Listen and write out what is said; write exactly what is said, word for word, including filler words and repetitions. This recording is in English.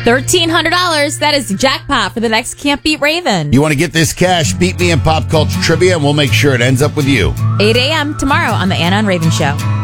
thirteen hundred dollars. That is jackpot for the next Can't Beat Raven. You want to get this cash? Beat me in pop culture trivia, and we'll make sure it ends up with you. eight a.m. tomorrow on the Anna and Raven Show.